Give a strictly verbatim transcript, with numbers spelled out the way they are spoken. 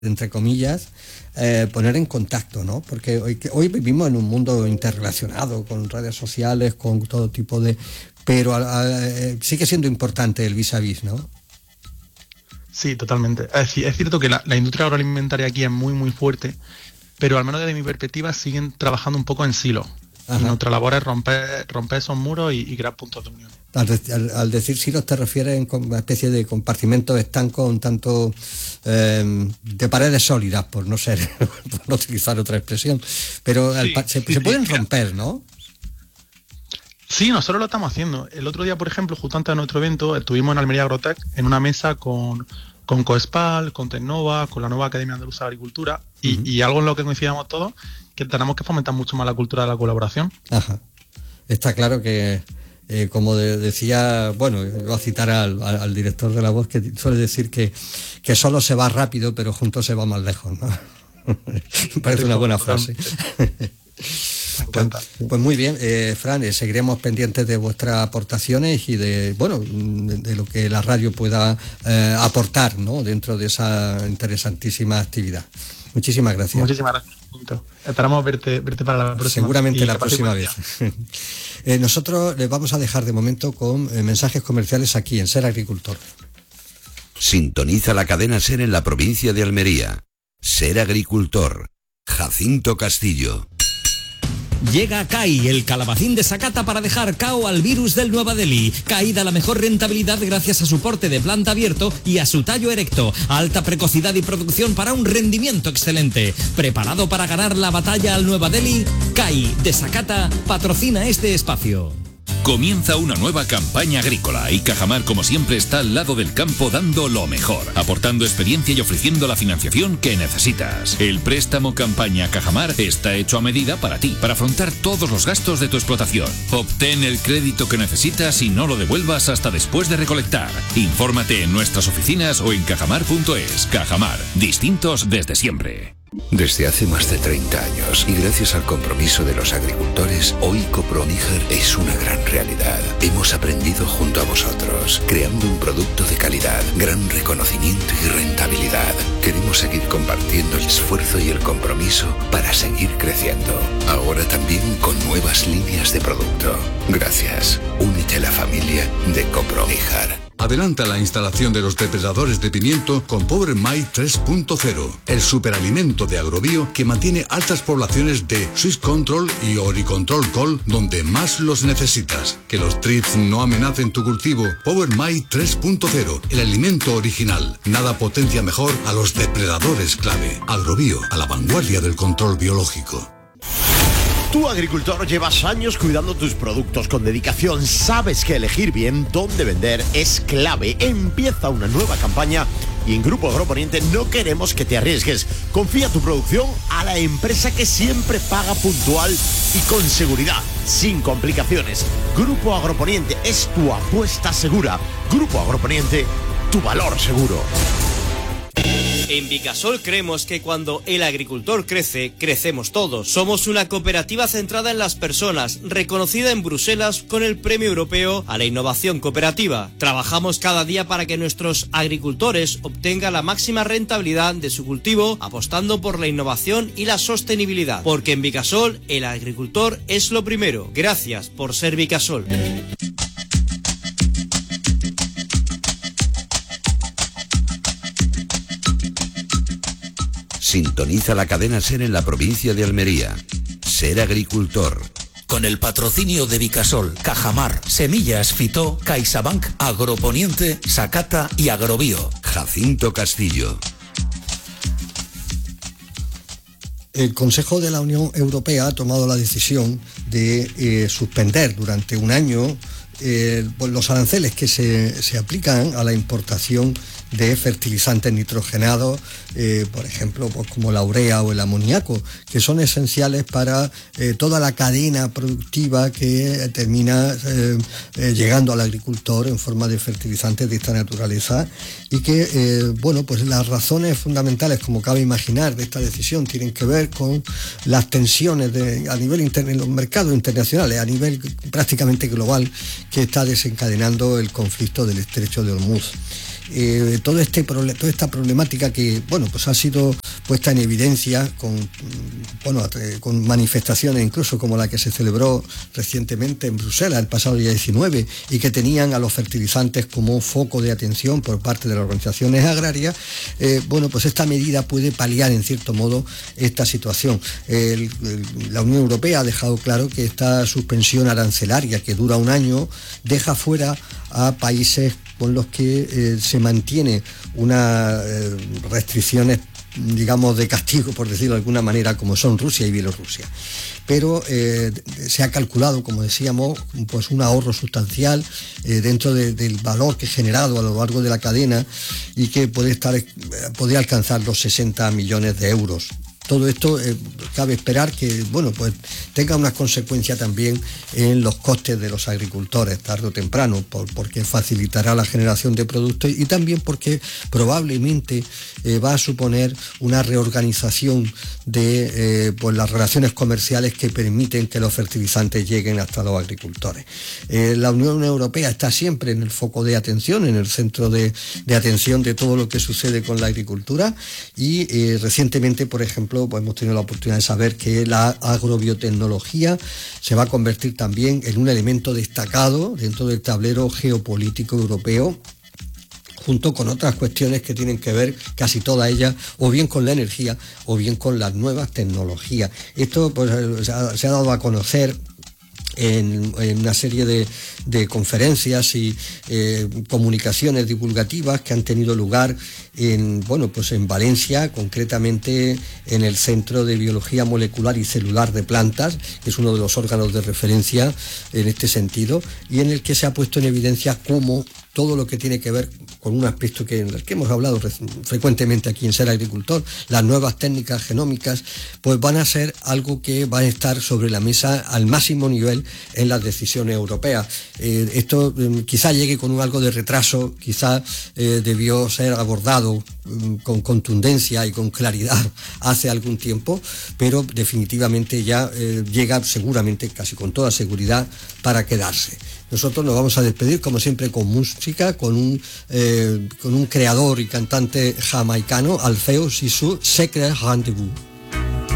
entre comillas, eh, poner en contacto, ¿no? Porque hoy, hoy vivimos en un mundo interrelacionado, con redes sociales, con todo tipo de... Pero a, a, sigue siendo importante el vis a vis, ¿no? Sí, totalmente. Es, es cierto que la, la industria agroalimentaria aquí es muy, muy fuerte, pero al menos desde mi perspectiva siguen trabajando un poco en silo. Ajá. Y nuestra labor es romper, romper esos muros y, y crear puntos de unión. Al, al, al decir silos te refieres a una especie de compartimentos estancos un tanto eh, de paredes sólidas, por no ser, por no utilizar otra expresión, pero sí, al, se, sí, se pueden sí, romper, ¿no? Sí, nosotros lo estamos haciendo. El otro día, por ejemplo, justo antes de nuestro evento, estuvimos en Almería Agrotec en una mesa con, con Coespal, con Tecnova, con la nueva Academia Andaluza de Agricultura, y, uh-huh. y algo en lo que coincidíamos todos, que tenemos que fomentar mucho más la cultura de la colaboración. Ajá. Está claro que, eh, como de, decía, bueno, voy a citar al, al, al director de La Voz, que suele decir que, que solo se va rápido, pero juntos se va más lejos, ¿no? Me parece una buena frase. Pues, pues muy bien, eh, Fran, eh, seguiremos pendientes de vuestras aportaciones y de, bueno, de, de lo que la radio pueda eh, aportar, ¿no?, dentro de esa interesantísima actividad. Muchísimas gracias. Muchísimas gracias. Esperamos verte, verte para la próxima. Seguramente la próxima vez. eh, nosotros les vamos a dejar de momento con eh, mensajes comerciales aquí en Ser Agricultor. Sintoniza la cadena Ser en la provincia de Almería. Ser Agricultor. Jacinto Castillo. Llega C A I, el calabacín de Sakata para dejar cao al virus del Nueva Delhi. C A I da la mejor rentabilidad gracias a su porte de planta abierto y a su tallo erecto. Alta precocidad y producción para un rendimiento excelente. ¿Preparado para ganar la batalla al Nueva Delhi? C A I de Sakata patrocina este espacio. Comienza una nueva campaña agrícola y Cajamar, como siempre, está al lado del campo dando lo mejor, aportando experiencia y ofreciendo la financiación que necesitas. El préstamo campaña Cajamar está hecho a medida para ti, para afrontar todos los gastos de tu explotación. Obtén el crédito que necesitas y no lo devuelvas hasta después de recolectar. Infórmate en nuestras oficinas o en cajamar punto es. Cajamar, distintos desde siempre. Desde hace más de treinta años y gracias al compromiso de los agricultores, hoy Coproníger es una gran realidad. Hemos aprendido junto a vosotros, creando un producto de calidad, gran reconocimiento y rentabilidad. Queremos seguir compartiendo el esfuerzo y el compromiso para seguir creciendo. Ahora también con nuevas líneas de producto. Gracias. Únete a la familia de Coproníger. Adelanta la instalación de los depredadores de pimiento con Power Mite tres punto cero, el superalimento de Agrobio que mantiene altas poblaciones de Swiss Control y Oricontrol Col donde más los necesitas. Que los thrips no amenacen tu cultivo. Power Mite tres punto cero, el alimento original. Nada potencia mejor a los depredadores clave. Agrobio, a la vanguardia del control biológico. Tú, agricultor, llevas años cuidando tus productos con dedicación. Sabes que elegir bien dónde vender es clave. Empieza una nueva campaña y en Grupo Agroponiente no queremos que te arriesgues. Confía tu producción a la empresa que siempre paga puntual y con seguridad, sin complicaciones. Grupo Agroponiente es tu apuesta segura. Grupo Agroponiente, tu valor seguro. En Vicasol creemos que cuando el agricultor crece, crecemos todos. Somos una cooperativa centrada en las personas, reconocida en Bruselas con el Premio Europeo a la Innovación Cooperativa. Trabajamos cada día para que nuestros agricultores obtengan la máxima rentabilidad de su cultivo, apostando por la innovación y la sostenibilidad. Porque en Vicasol, el agricultor es lo primero. Gracias por ser Vicasol. Sintoniza la cadena Ser en la provincia de Almería. Ser Agricultor. Con el patrocinio de Vicasol, Cajamar, Semillas Fitó, CaixaBank, Agroponiente, Sakata y Agrobio. Jacinto Castillo. El Consejo de la Unión Europea ha tomado la decisión de eh, suspender durante un año eh, los aranceles que se, se aplican a la importación de fertilizantes nitrogenados, eh, por ejemplo, pues como la urea o el amoníaco, que son esenciales para eh, toda la cadena productiva que termina eh, eh, llegando al agricultor en forma de fertilizantes de esta naturaleza y que, eh, bueno, pues las razones fundamentales, como cabe imaginar, de esta decisión tienen que ver con las tensiones de, a nivel interno en los mercados internacionales, a nivel prácticamente global, que está desencadenando el conflicto del Estrecho de Hormuz. eh, todo este toda esta problemática que, bueno, pues ha sido puesta en evidencia con, bueno, con manifestaciones incluso como la que se celebró recientemente en Bruselas el pasado día diecinueve y que tenían a los fertilizantes como foco de atención por parte de las organizaciones agrarias. Eh, bueno, pues esta medida puede paliar en cierto modo esta situación. El, el, la Unión Europea ha dejado claro que esta suspensión arancelaria que dura un año deja fuera a países con los que eh, se mantiene unas eh, restricciones, digamos, de castigo, por decirlo de alguna manera, como son Rusia y Bielorrusia. Pero eh, se ha calculado, como decíamos, pues un ahorro sustancial eh, dentro de, del valor que ha generado a lo largo de la cadena y que puede estar, eh, podría alcanzar los sesenta millones de euros. Todo esto eh, cabe esperar que, bueno, pues tenga una consecuencia también en los costes de los agricultores tarde o temprano, por, porque facilitará la generación de productos y también porque probablemente eh, va a suponer una reorganización de eh, pues las relaciones comerciales que permiten que los fertilizantes lleguen hasta los agricultores. Eh, la Unión Europea está siempre en el foco de atención, en el centro de, de atención de todo lo que sucede con la agricultura y eh, recientemente, por ejemplo, pues hemos tenido la oportunidad de saber que la agrobiotecnología se va a convertir también en un elemento destacado dentro del tablero geopolítico europeo, junto con otras cuestiones que tienen que ver, casi todas ellas, o bien con la energía o bien con las nuevas tecnologías. Esto pues se ha, se ha dado a conocer En, en una serie de, de conferencias y eh, comunicaciones divulgativas que han tenido lugar en, bueno, pues en Valencia, concretamente en el Centro de Biología Molecular y Celular de Plantas, que es uno de los órganos de referencia en este sentido, y en el que se ha puesto en evidencia cómo todo lo que tiene que ver con un aspecto que, en el que hemos hablado frecuentemente aquí en Ser Agricultor, las nuevas técnicas genómicas, pues van a ser algo que va a estar sobre la mesa al máximo nivel en las decisiones europeas. Eh, esto eh, quizá llegue con un algo de retraso, quizá eh, debió ser abordado eh, con contundencia y con claridad hace algún tiempo, pero definitivamente ya eh, llega seguramente, casi con toda seguridad, para quedarse. Nosotros nos vamos a despedir, como siempre, con música, con un, eh, con un creador y cantante jamaicano, Alfeo Sissu, Secret Rendezvous.